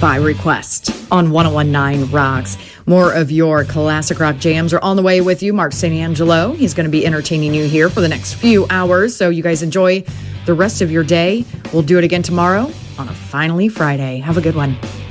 by request on 101.9 Rocks. More of your classic rock jams are on the way with you. Mark St. Angelo, he's going to be entertaining you here for the next few hours. So you guys enjoy the rest of your day. We'll do it again tomorrow on a Finally Friday. Have a good one.